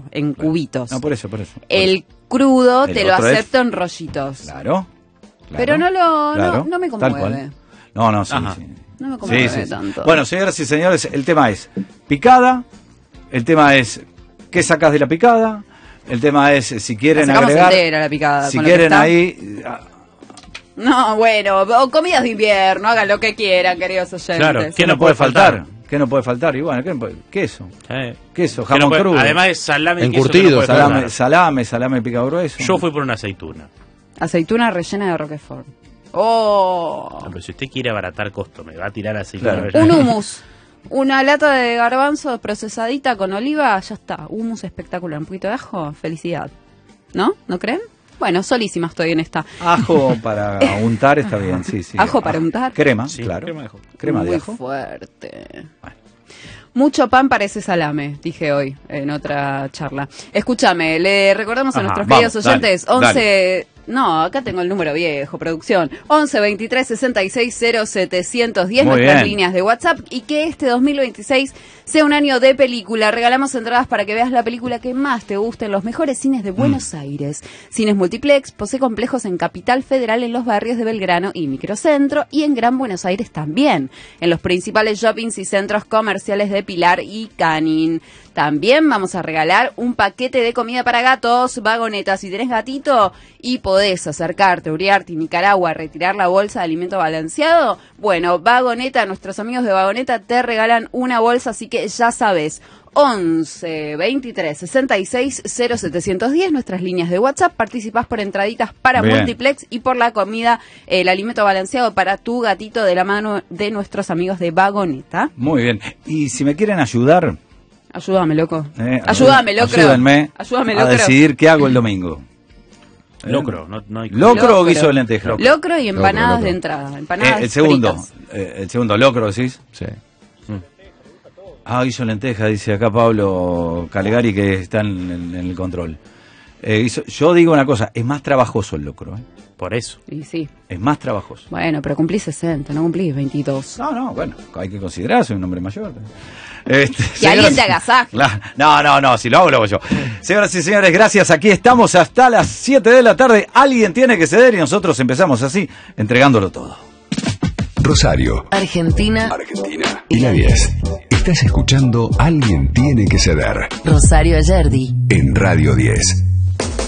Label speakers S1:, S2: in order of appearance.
S1: en cubitos.
S2: No, por eso.
S1: El crudo
S2: El
S1: te lo
S2: otro
S1: acepto en rollitos.
S2: Claro.
S1: Pero
S2: claro,
S1: no me
S2: tal
S1: conmueve.
S2: cual. No, sí.
S1: No me conmueve
S2: Sí.
S1: tanto.
S2: Bueno, señoras y señores, el tema es picada, el tema es qué sacás de la picada, el tema es si quieren
S1: La sacamos
S2: agregar,
S1: entera, la picada,
S2: si
S1: con lo que
S2: quieren
S1: está.
S2: ahí...
S1: No, bueno, o comidas de invierno, hagan lo que quieran, queridos oyentes.
S3: Claro,
S2: ¿Qué no puede faltar? ¿Qué no puede faltar? Y bueno, queso. Queso,
S3: Que no
S2: jamón
S3: puede-
S2: crudo.
S3: Además es salame y
S4: Encurtido,
S3: queso que no puede faltar.
S2: salame picado grueso.
S3: Yo fui por una aceituna.
S1: Aceituna rellena de Roquefort. ¡Oh!
S3: No, pero si usted quiere abaratar costo, me va a tirar aceituna.
S2: Claro.
S3: rellena.
S1: Un hummus. Una lata de garbanzo procesadita con oliva, ya está. Hummus espectacular. Un poquito de ajo, felicidad. ¿No? ¿No creen? Bueno, solísima estoy en esta.
S2: Ajo para untar está bien, sí.
S1: ¿Ajo para untar?
S2: Crema,
S3: Sí,
S2: claro.
S3: crema de ajo.
S2: Crema de
S1: Muy
S2: ajo.
S1: fuerte.
S2: Bueno.
S1: Mucho pan parece salame, dije hoy en otra charla. Escúchame, le recordamos a
S3: Ajá,
S1: nuestros
S2: vamos,
S1: queridos oyentes,
S2: dale,
S1: 11... No, acá tengo el número viejo, producción. 11 23 66 0 710,
S2: Muy
S1: nuestras
S2: bien.
S1: líneas de WhatsApp. Y que este 2026 sea un año de película. Regalamos entradas para que veas la película que más te guste en los mejores cines de Buenos Aires. Cines Multiplex posee complejos en Capital Federal, en los barrios de Belgrano y Microcentro, y en Gran Buenos Aires también, en los principales shoppings y centros comerciales de Pilar y Canin. También vamos a regalar un paquete de comida para gatos, Vagoneta. Si tenés gatito y podés acercarte a Uriarte y Nicaragua a retirar la bolsa de alimento balanceado, bueno, Vagoneta, nuestros amigos de Vagoneta te regalan una bolsa, así que ya sabes. 11 23 66 0 710, nuestras líneas de WhatsApp. Participás por entraditas para
S2: Bien.
S1: Multiplex y por la comida, el alimento balanceado para tu gatito, de la mano de nuestros amigos de Vagoneta.
S2: Muy bien. Y si me quieren ayudar,
S1: Ayúdame, loco. Ayúdame, locro.
S2: ayúdenme
S1: Ayúdame,
S2: a
S1: locro.
S2: decidir qué hago el domingo.
S3: Locro, no hay
S2: ¿Locro o guiso de lenteja?
S1: Locro y empanadas
S4: Locro.
S1: de entrada. Empanadas
S2: El segundo,
S1: fritas.
S2: locro, decís.
S4: Sí.
S2: Guiso de lenteja, dice acá Pablo Calegari, que está en el control. Yo digo una cosa, es más trabajoso el locro, ¿eh?
S3: Por eso.
S1: Y sí.
S2: Es más trabajoso.
S1: Bueno, pero cumplís 60, no cumplís 22.
S2: No, bueno, hay que considerarse un hombre mayor.
S1: Que alguien te agasaje.
S2: No, si lo hago, lo hago yo. Señoras y señores, gracias. Aquí estamos hasta las 7 de la tarde. Alguien tiene que ceder y nosotros empezamos así, entregándolo todo.
S5: Rosario,
S6: Argentina
S5: y la 10. Estás escuchando Alguien tiene que ceder
S6: Rosario Ayerdi.
S5: en Radio 10.